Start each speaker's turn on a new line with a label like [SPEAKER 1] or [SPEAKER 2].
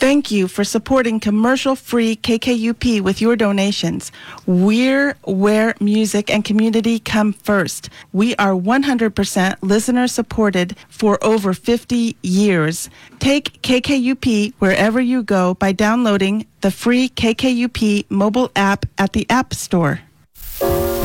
[SPEAKER 1] Thank you for supporting commercial-free KKUP with your donations. We're where music and community come first. We are 100% listener-supported for over 50 years. Take KKUP wherever you go by downloading the free KKUP mobile app at the App Store.